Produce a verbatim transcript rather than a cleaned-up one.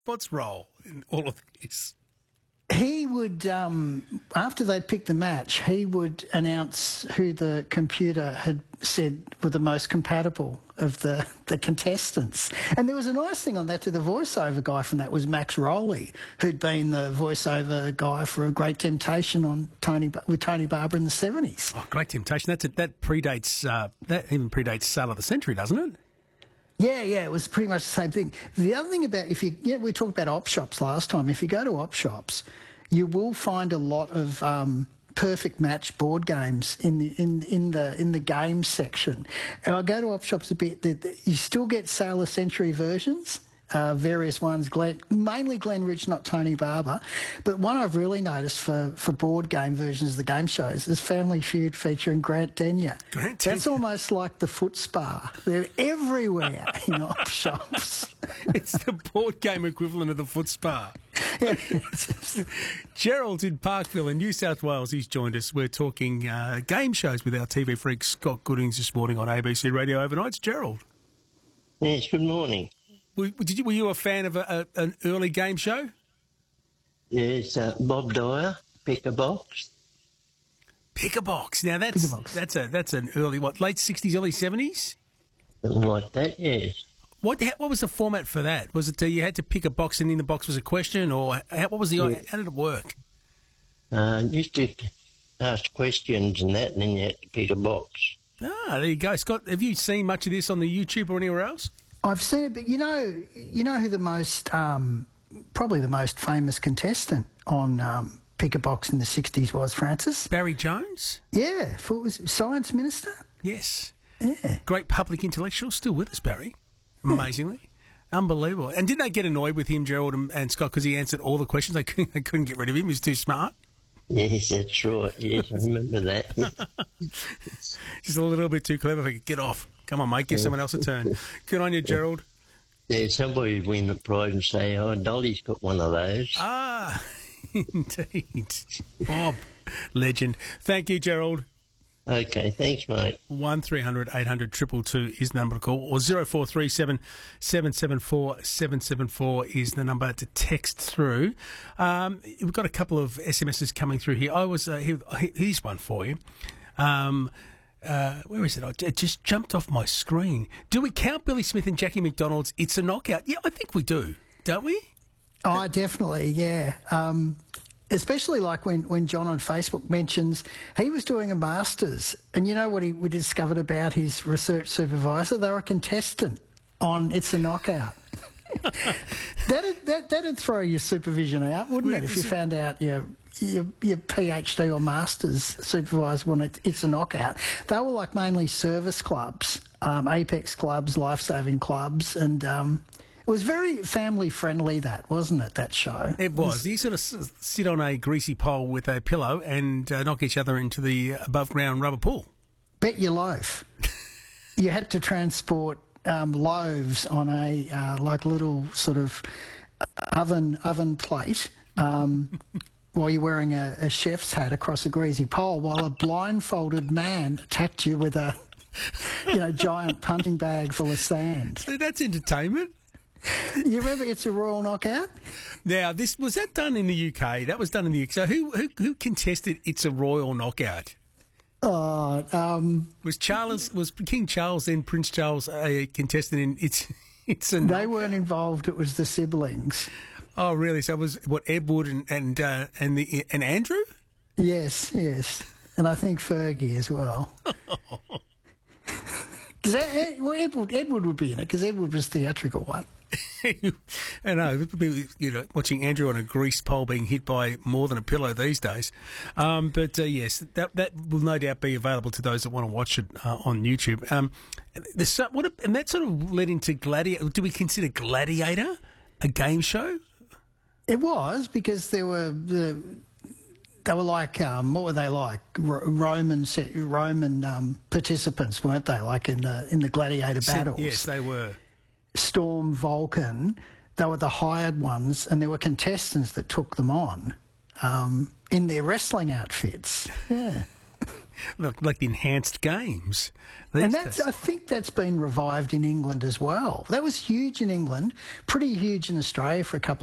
What's role in all of this? He would, um, after they'd picked the match, he would announce who the computer had said were the most compatible of the, the contestants. And there was a nice thing on that to the voiceover guy from that was Max Rowley, who'd been the voiceover guy for A Great Temptation on Tony with Tony Barber in the seventies. Oh, Great Temptation. That's a, that predates, uh, that even predates Sale of the Century, doesn't it? Yeah, yeah, it was pretty much the same thing. The other thing about, if you, yeah, we talked about op shops last time. If you go to op shops, you will find a lot of um, perfect match board games in the in in the in the games section. And I go to op shops a bit. The, the, you still get Sale of the Century versions, uh, various ones. Glenn, mainly Glenn Rich, not Tony Barber. But one I've really noticed for for board game versions of the game shows is Family Feud featuring Grant Denyer. Grant That's Denyer. almost like the foot spa. They're everywhere in op shops. It's the board game equivalent of the foot spa. Gerald in Parkville in New South Wales, he's joined us. We're talking uh, game shows with our T V freak Scott Goodings this morning on A B C Radio Overnights. Gerald. Yes, good morning. Were, did you, were you a fan of a, a, an early game show? Yes, uh, Bob Dyer, Pick a Box. Pick a Box. Now that's Pick a Box. that's a that's an early what late sixties, early seventies. Something like that, yes. What what was the format for that? Was it uh, you had to pick a box and in the box was a question, or how, what was the Yeah. how did it work? Uh, used to ask questions and that, and then you had to pick a box. Ah, there you go, Scott. Have you seen much of this on the YouTube or anywhere else? I've seen it, but you know, you know who the most, um, probably the most famous contestant on um, Pick a Box in the sixties was, Francis? Barry Jones. Yeah, for, was it Science Minister? Yes. Yeah. Great public intellectual, still with us, Barry. Amazingly. Unbelievable. And didn't they get annoyed with him, Gerald and, and Scott, because he answered all the questions? They couldn't, they couldn't get rid of him. He was too smart. Yes, that's right. Yes, I remember that. Just a little bit too clever. Like, get off. Come on, mate. Give someone else a turn. Good on you, Gerald. Yeah, somebody would win the prize and say, oh, Dolly's got one of those. Ah, indeed. Bob, legend. Thank you, Gerald. Okay, thanks, mate. one three hundred eight hundred two two two is the number to call, or zero four three seven seven seven four seven seven four is the number to text through. Um, we've got a couple of S M Ses coming through here. I was uh, here, here's one for you. Um, uh, where is it? I- It just jumped off my screen. Do we count Billy Smith and Jackie McDonald's It's a Knockout? Yeah, I think we do, don't we? Oh, definitely, yeah. Um, especially like when, when John on Facebook mentions he was doing a master's, and you know what he, we discovered about his research supervisor? They were a contestant on It's a Knockout. that'd, that, that'd throw your supervision out, wouldn't it, if you found out your, your, your PhD or master's supervisor when it, It's a Knockout. They were like mainly service clubs, um, Apex clubs, life-saving clubs, and... Um, it was very family-friendly, that, wasn't it, that show? It was. You sort of s- sit on a greasy pole with a pillow and uh, knock each other into the above-ground rubber pool. Bet your loaf. You had to transport um, loaves on a, uh, like, little sort of oven oven plate um, while you're wearing a, a chef's hat across a greasy pole while a blindfolded man attacked you with a, you know, giant punting bag full of sand. So that's entertainment. You remember It's a Royal Knockout? Now, this was that done in the U K? That was done in the U K. So who who, who contested It's a Royal Knockout? Oh, um... Was Charles was King Charles then Prince Charles a contestant in It's It's a They weren't involved. It was the siblings. Oh, really? So it was what Edward and and uh, and the and Andrew? Yes, yes, and I think Fergie as well. Because well, Edward, Edward would be in it because Edward was the theatrical one. I know, it would be, you know, watching Andrew on a greased pole being hit by more than a pillow these days. Um, but uh, yes, that that will no doubt be available to those that want to watch it uh, on YouTube. Um, the, so- what a, and that sort of led into Gladiator. Do we consider Gladiator a game show? It was because there were the they were like um, what were they like Ro- Roman se- Roman um, participants, weren't they? Like in the in the gladiator battles. Yes, they were. Storm, Vulcan, they were the hired ones, and there were contestants that took them on um, in their wrestling outfits. Yeah. Look, like the enhanced games. these And that's, days. I think that's been revived in England as well. That was huge in England, pretty huge in Australia for a couple